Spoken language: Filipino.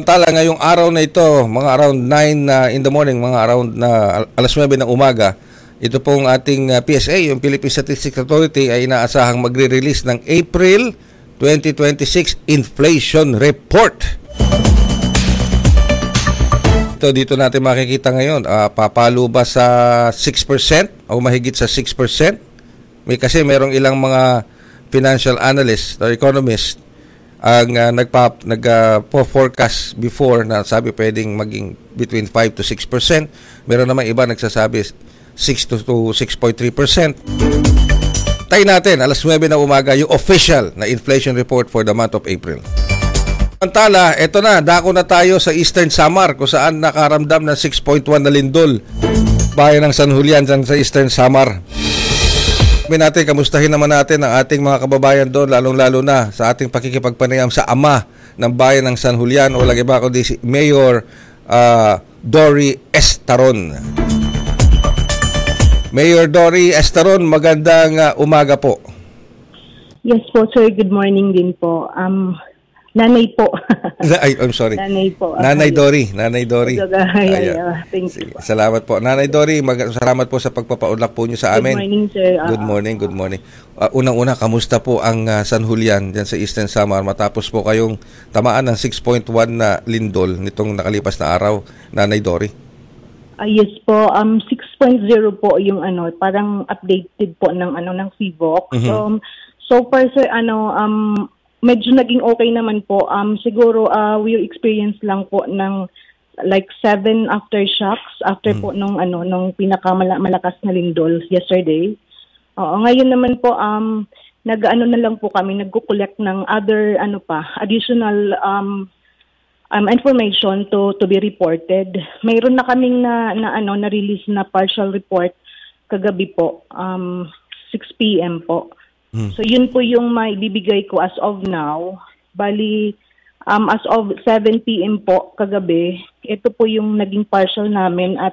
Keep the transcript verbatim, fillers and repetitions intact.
Tala ngayong araw na ito, mga around nine uh, in the morning, mga around na uh, alas nuwebe ng umaga, ito pong ating uh, P S A, yung Philippine Statistics Authority, ay inaasahang magre-release ng April twenty twenty-six Inflation Report. Ito dito natin makikita ngayon, uh, papalo ba sa six percent o mahigit sa six percent? May kasi merong ilang mga financial analysts or economists ang uh, nagpa nagpo-forecast uh, before na sabi pwedeng maging between five to six percent. Meron naman iba nagsasabi six to six point three percent. Tayo natin alas nuwebe ng umaga yung official na inflation report for the month of April. Samantala, eto na, dako na tayo sa Eastern Samar kung saan nakaramdam ng six point one na lindol. Bayan ng San Julian dyan sa Eastern Samar. Sabi natin, kamustahin naman natin ang ating mga kababayan doon, lalong-lalo na sa ating pakikipagpanayam sa ama ng bayan ng San Julian o lagi ba ako di si Mayor uh, Dory Estaron. Mayor Dory Estaron, magandang uh, umaga po. Yes po, sir. Good morning din po. Um, nanay po. Ay, I'm sorry. Nanay po. Nanay Dory. Nanay Dory. Ay, ay, ay, thank you. Sige, salamat po. Nanay Dory, mag- salamat po sa pagpapaunlak po niyo sa amin. Good morning, sir. Good morning, good morning. Uh, unang-una, kamusta po ang uh, San Julian dyan sa Eastern Samar matapos po kayong tamaan ng six point one na lindol nitong nakalipas na araw, Nanay Dory? Uh, yes po, um six point zero po yung ano, parang updated po ng ano ng C V O C. Mm-hmm. So, so far sir, ano um medyo naging okay naman po. Um siguro uh, we experience lang po ng like seven aftershocks after mm-hmm. po nung ano nung pinakamalakas na lindol yesterday. Oo, ngayon naman po um nag-ano na lang po kami, nagko-collect ng other ano pa, additional um um information to to be reported. Mayroon na kaming na, na ano na release na partial report kagabi po um six p.m. po. Hmm. So yun po yung may bibigay ko as of now. Bali um as of seven p.m. po kagabi, ito po yung naging partial namin at